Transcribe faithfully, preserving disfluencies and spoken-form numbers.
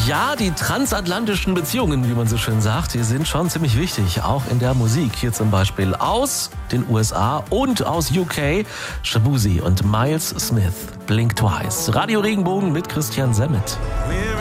Ja, die transatlantischen Beziehungen, wie man so schön sagt, die sind schon ziemlich wichtig, auch in der Musik. Hier zum Beispiel aus den U S A und aus U K, Shabuzi und Miles Smith, Blink Twice. Radio Regenbogen mit Christian Semmet.